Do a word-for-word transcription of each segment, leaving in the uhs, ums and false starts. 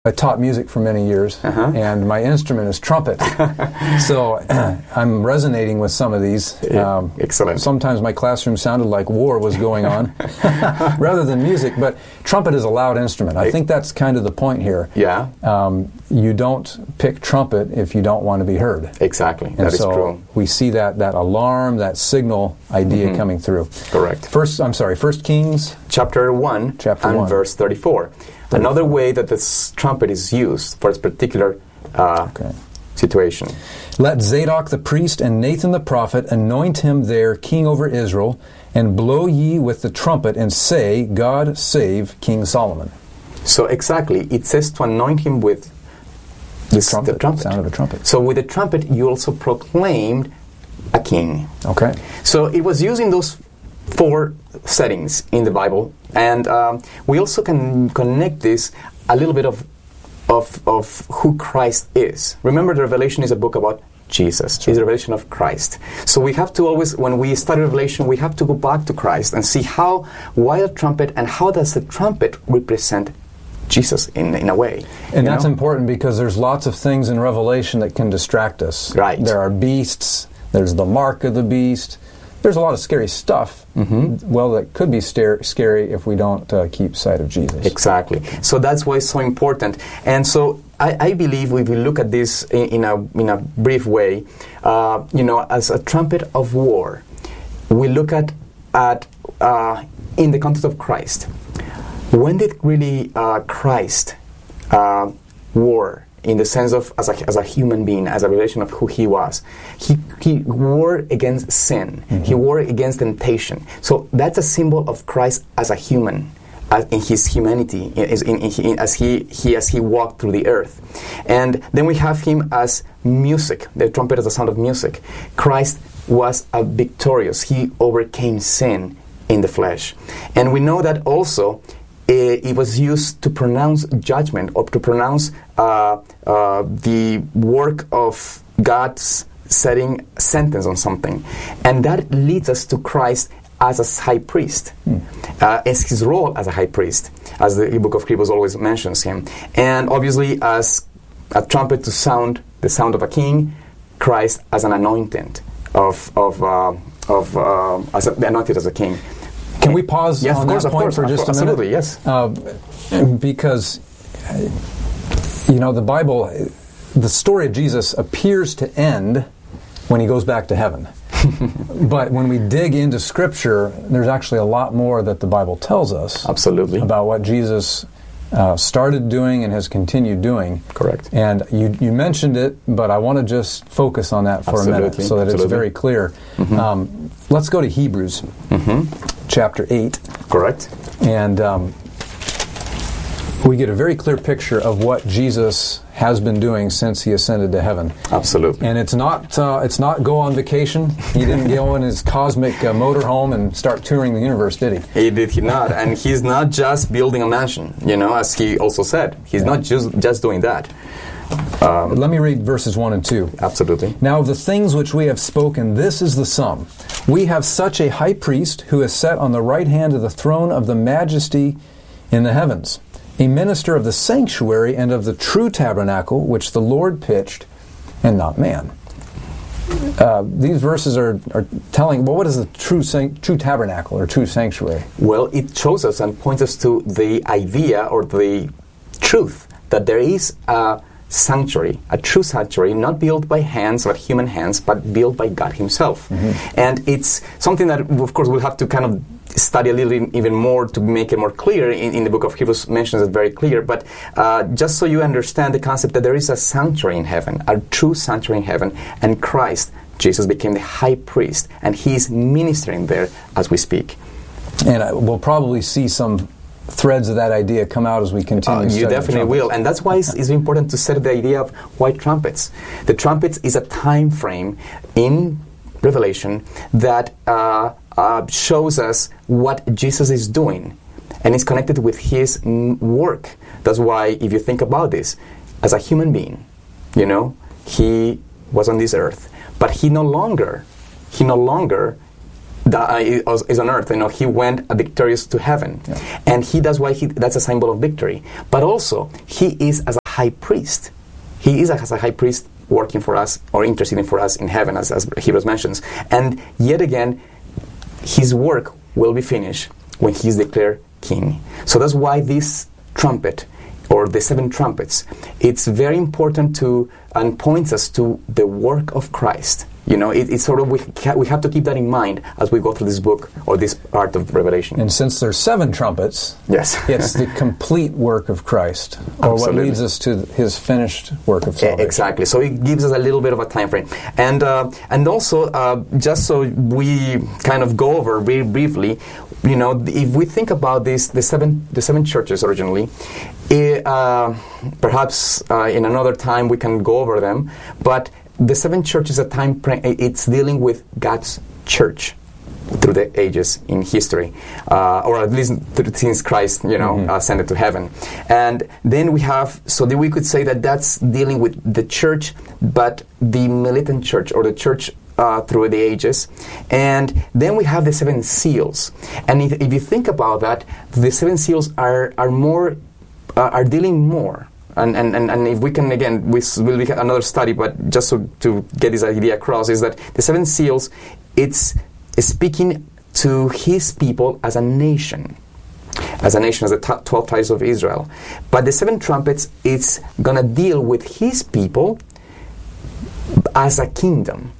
I taught music for many years, uh-huh. and my instrument is trumpet. So I'm resonating with some of these. Um, Excellent. Sometimes my classroom sounded like war was going on, rather than music. But trumpet is a loud instrument. I think that's kind of the point here. Yeah. Um, you don't pick trumpet if you don't want to be heard. Exactly. And that so is true. We see that that alarm, that signal idea mm-hmm. coming through. Correct. First, I'm sorry. First Kings, chapter one, chapter and one. verse thirty-four. Another way that this trumpet is used for its particular uh, okay. situation. Let Zadok the priest and Nathan the prophet anoint him there king over Israel, and blow ye with the trumpet, and say, God save King Solomon. So exactly, it says to anoint him with the trumpet, the trumpet. sound of a trumpet. So with the trumpet, you also proclaimed a king. Okay. So it was used in those four settings in the Bible, and um, we also can connect this a little bit of, of of who Christ is. Remember, the Revelation is a book about Jesus. Sure. It's a revelation of Christ. So we have to always, when we study Revelation, we have to go back to Christ and see how, why a trumpet, and how does the trumpet represent Jesus in in a way. And that's know? important because there's lots of things in Revelation that can distract us. Right. There are beasts. There's the mark of the beast. There's a lot of scary stuff, mm-hmm. well, that could be stare, scary if we don't uh, keep sight of Jesus. Exactly. So that's why it's so important. And so I, I believe if we look at this in, in a in a brief way, uh, you know, as a trumpet of war, we look at at uh, in the context of Christ. When did really uh, Christ uh, war? In the sense of as a, as a human being, as a revelation of who he was. He, he warred against sin. Mm-hmm. He warred against temptation. So that's a symbol of Christ as a human, as in his humanity, in, in, in, in, as he, he as he walked through the earth. And then we have him as music. The trumpet is the sound of music. Christ was a victorious. He overcame sin in the flesh. And we know that also it was used to pronounce judgment or to pronounce uh, uh, the work of God's setting sentence on something. And that leads us to Christ as a high priest, hmm. uh, as his role as a high priest, as the book of Hebrews always mentions him. And obviously as a trumpet to sound the sound of a king, Christ as an anointed of, of, uh, of uh, as a, anointed as a king. Can we pause yes, on of course, that of point course, for just a minute? Absolutely, yes. Uh, because, you know, the Bible, the story of Jesus appears to end when he goes back to heaven. But when we dig into Scripture, there's actually a lot more that the Bible tells us. Absolutely. About what Jesus uh, started doing and has continued doing. Correct. And you, you mentioned it, but I want to just focus on that for Absolutely. a minute so that Absolutely. it's very clear. Mm-hmm. Um, let's go to Hebrews. Mm-hmm. Chapter eight. Correct. And um, we get a very clear picture of what Jesus has been doing since he ascended to heaven. Absolutely. And it's not uh, it's not go on vacation. He didn't go in his cosmic uh, motorhome and start touring the universe, did he? He did he not. And he's not just building a mansion, you know, as he also said. He's yeah. not just, just doing that. Um, Let me read verses one and two. Absolutely. Now of the things which we have spoken, this is the sum. We have such a high priest who is set on the right hand of the throne of the majesty in the heavens, a minister of the sanctuary and of the true tabernacle which the Lord pitched, and not man. Uh, these verses are, are telling, well, what is the true san- true tabernacle or true sanctuary? Well, it shows us and points us to the idea or the truth that there is a sanctuary, a true sanctuary, not built by hands, but human hands, but built by God himself. Mm-hmm. And it's something that, of course, we'll have to kind of study a little even more to make it more clear. In, in the book of Hebrews mentions it very clear, but uh, just so you understand the concept that there is a sanctuary in heaven, a true sanctuary in heaven, and Christ, Jesus, became the high priest, and he's ministering there as we speak. And I, we'll probably see some threads of that idea come out as we continue. Uh, you definitely will, and that's why it's, it's important to set the idea of white trumpets. The trumpets is a time frame in Revelation that uh, uh, shows us what Jesus is doing, and it's connected with his mm, work. That's why, if you think about this, as a human being, you know, he was on this earth, but he no longer, he no longer that is, is on earth. You know, he went victorious to heaven, yeah. and he does why he that's a symbol of victory. But also, he is as a high priest. He is as a high priest working for us or interceding for us in heaven, as, as Hebrews mentions. And yet again, his work will be finished when he is declared king. So that's why this trumpet, or the seven trumpets, it's very important to, and points us to the work of Christ. You know, it, it's sort of, we, ca- we have to keep that in mind as we go through this book, or this part of Revelation. And since there's seven trumpets, yes, it's the complete work of Christ, or Absolutely. what leads us to his finished work of salvation. Exactly. So it gives us a little bit of a time frame. And uh, and also, uh, just so we kind of go over very briefly, you know, if we think about this, the seven the seven churches originally, it, uh, perhaps uh, in another time we can go over them, but the seven churches at time frame, it's dealing with God's church through the ages in history, uh, or at least th- since Christ, you know, mm-hmm. ascended to heaven. And then we have, so that we could say that that's dealing with the church, but the militant church, or the church uh, through the ages. And then we have the seven seals. And if, if you think about that, the seven seals are are more uh, are dealing more. And, and, and, and if we can, again, we will be another study, but just so to get this idea across, is that the seven seals, it's speaking to his people as a nation, as a nation, as the t- twelve tribes of Israel. But the seven trumpets, it's going to deal with his people as a kingdom,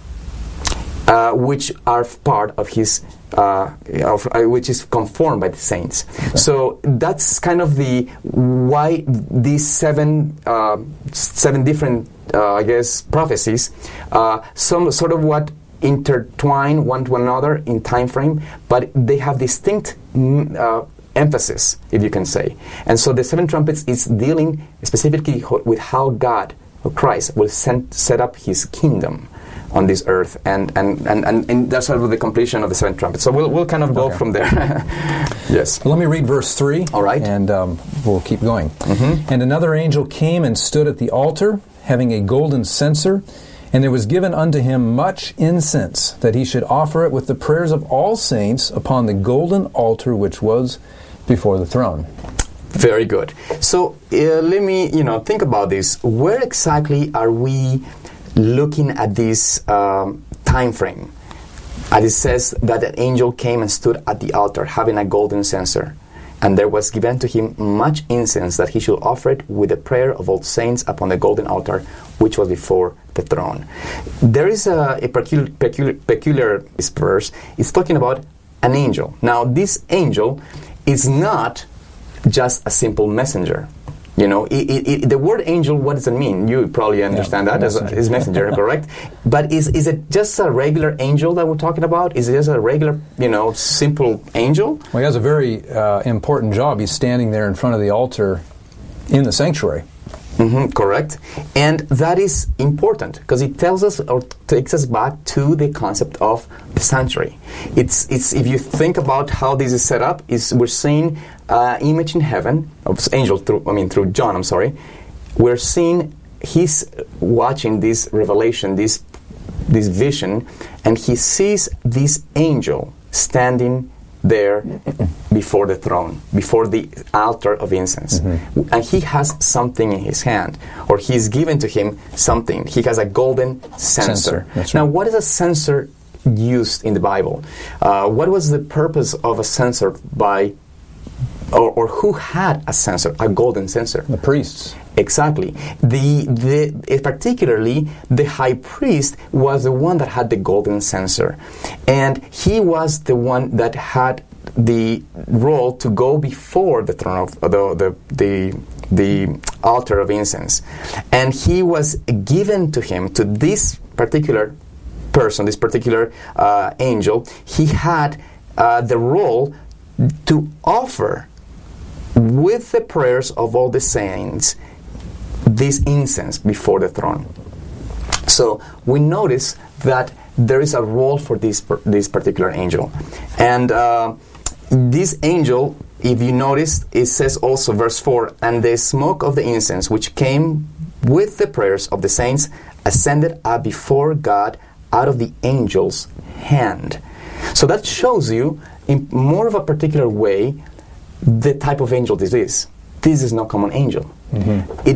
uh, which are part of his Uh, of, uh, which is conformed by the saints. Okay. So that's kind of the why these seven uh, seven different, uh, I guess, prophecies, uh, some sort of what intertwine one to another in time frame, but they have distinct mm, uh, emphasis, if you can say. And so the seven trumpets is dealing specifically ho- with how God, or Christ, will send, set up his kingdom on this earth, and and, and, and, and that's sort of the completion of the seven trumpets. So we'll we'll kind of go okay. from there. Yes. Well, let me read verse three. All right. And um, we'll keep going. Mm-hmm. And another angel came and stood at the altar, having a golden censer, and there was given unto him much incense, that he should offer it with the prayers of all saints upon the golden altar which was before the throne. Very good. So uh, let me, you know, think about this. Where exactly are we looking at this um, time frame? As it says that an angel came and stood at the altar, having a golden censer, and there was given to him much incense, that he should offer it with the prayer of all saints upon the golden altar which was before the throne. There is a, a peculiar, peculiar, peculiar verse. It's talking about an angel. Now, this angel is not just a simple messenger. You know, it, it, it, the word angel, what does it mean? You probably understand yeah, that messenger. as a, as messenger, correct? But is is it just a regular angel that we're talking about? Is it just a regular, you know, simple angel? Well, he has a very uh, important job. He's standing there in front of the altar in the sanctuary. Mm-hmm, correct. And that is important because it tells us or takes us back to the concept of the sanctuary. It's it's if you think about how this is set up, is we're seeing uh, image in heaven of angel through I mean through John. I'm sorry. We're seeing he's watching this revelation, this this vision, and he sees this angel standing there before the throne, before the altar of incense. Mm-hmm. And he has something in his hand, or he's given to him something. He has a golden censer. censer. That's now, right. What is a censer used in the Bible? Uh, what was the purpose of a censer by, or, or who had a censer, a golden censer? The priests. Exactly. The the particularly the high priest was the one that had the golden censer, and he was the one that had the role to go before the throne of the the the, the altar of incense, and he was given to him to this particular person, this particular uh, angel. He had uh, the role to offer with the prayers of all the saints this incense before the throne. So we notice that there is a role for this per, this particular angel, and uh, this angel, if you notice, it says also verse four, and the smoke of the incense which came with the prayers of the saints ascended up before God out of the angel's hand. So that shows you, in more of a particular way, the type of angel this is. This is no common angel. Mm-hmm. It